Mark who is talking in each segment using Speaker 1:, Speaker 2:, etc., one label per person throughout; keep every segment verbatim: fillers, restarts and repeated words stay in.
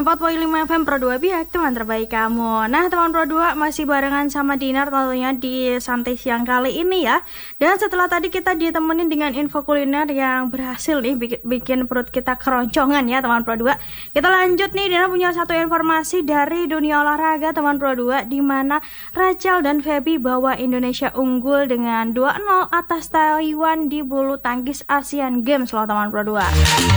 Speaker 1: sembilan puluh empat koma lima F M Pro dua Biak, teman terbaik kamu. Nah, teman Pro dua masih barengan sama Dinar tentunya di santai siang kali ini ya. Dan setelah tadi kita ditemenin dengan info kuliner yang berhasil nih bikin, bikin perut kita keroncongan ya teman Pro dua. Kita lanjut nih, Dinar punya satu informasi dari dunia olahraga teman Pro dua, di mana Rachel dan Feby bawa Indonesia unggul dengan dua nol atas Taiwan di bulu tangkis Asian Games loh teman Pro dua.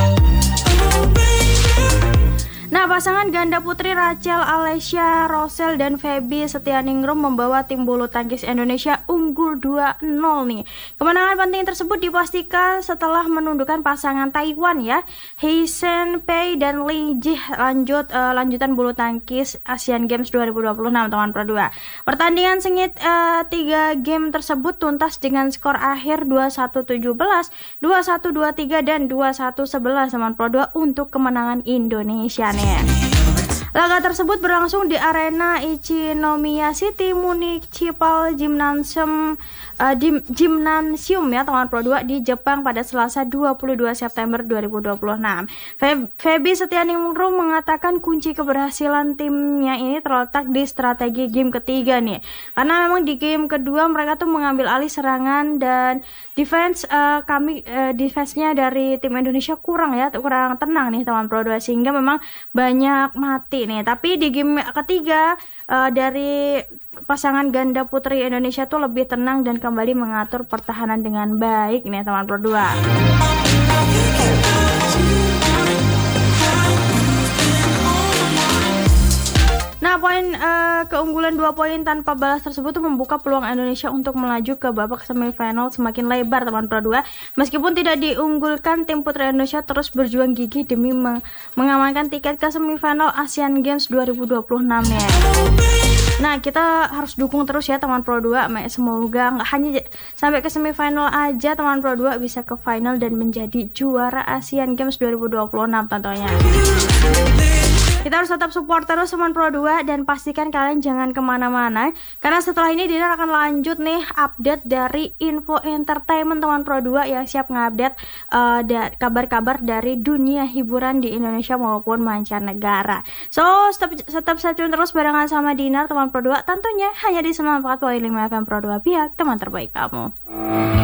Speaker 1: Nah, pasangan ganda putri Rachel Alessia Rosel dan Feby Setianingrum membawa tim bulu tangkis Indonesia unggul dua nol nih. Kemenangan penting tersebut dipastikan setelah menundukkan pasangan Taiwan ya, Hei Shen Pei dan Li Jih lanjut uh, lanjutan bulu tangkis Asian Games dua ribu dua puluh enam teman Pro dua. Pertandingan sengit uh, tiga game tersebut tuntas dengan skor akhir dua puluh satu tujuh belas, dua puluh satu dua puluh tiga dan dua puluh satu sebelas teman Pro dua untuk kemenangan Indonesia nih. Laga tersebut berlangsung di arena Ichinomiya City Municipal Gymnasium uh, Gymnasium ya teman Pro dua di Jepang pada Selasa dua puluh dua September dua ribu dua puluh enam. Feby Setianingrum mengatakan kunci keberhasilan timnya ini terletak di strategi game ketiga nih. Karena memang di game kedua mereka tuh mengambil alih serangan dan defense uh, kami uh, defense-nya dari tim Indonesia kurang ya, kurang tenang nih teman Pro dua, sehingga memang banyak mati nih. Tapi di game ketiga uh, dari pasangan ganda putri Indonesia tuh lebih tenang dan kembali mengatur pertahanan dengan baik nih teman Pro dua. Nah, poin uh, keunggulan dua poin tanpa balas tersebut tuh membuka peluang Indonesia untuk melaju ke babak semifinal semakin lebar teman Pro dua. Meskipun tidak diunggulkan, tim putri Indonesia terus berjuang gigih demi meng mengamankan tiket ke semifinal Asian Games dua ribu dua puluh enam ya. Nah, kita harus dukung terus ya teman Pro dua. Semoga nggak hanya sampai ke semifinal aja teman Pro dua, bisa ke final dan menjadi juara Asian Games dua ribu dua puluh enam tentunya. Kita harus tetap support terus teman Pro dua dan pastikan kalian jangan kemana-mana, karena setelah ini Dinar akan lanjut nih update dari info entertainment teman Pro dua yang siap ngupdate uh, da kabar-kabar dari dunia hiburan di Indonesia maupun mancanegara. So, tetap tetap stay tune terus barengan sama Dinar teman Pro dua, tentunya hanya di sembilan puluh empat koma lima F M Pro dua Biak, teman terbaik kamu.